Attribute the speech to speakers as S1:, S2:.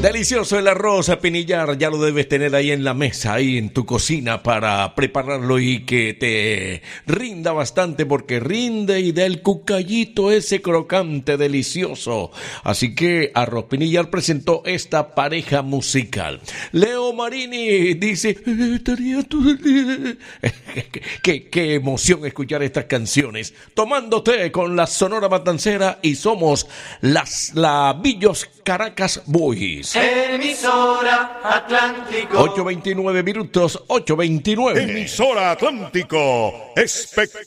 S1: Delicioso el arroz a pinillar, ya lo debes tener ahí en la mesa, ahí en tu cocina para prepararlo y que te rinda bastante porque rinde y da el cucayito ese crocante delicioso. Así que Arroz Pinillar presentó esta pareja musical. Leo Marini dice, estaría todo el día. Qué emoción escuchar estas canciones. Tomando té con la Sonora Matancera y somos la Villos Caracas Boys.
S2: Emisora Atlántico.
S1: 8:29 minutos, 8:29.
S3: Emisora Atlántico. Espectacular.